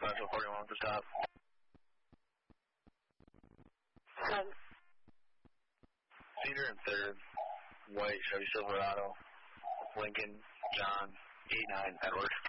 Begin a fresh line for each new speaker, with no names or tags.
Central 41 at the top. Cedar and 3rd, white Chevy Silverado, Lincoln, John, 89, Edward.